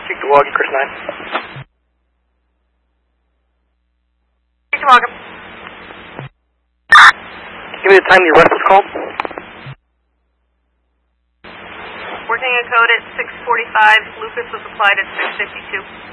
Speak to Logan, Chris 9. Speak to Logan. Give me the time the arrest was called. Working a code at 6:45. Lucas was applied at 6:52.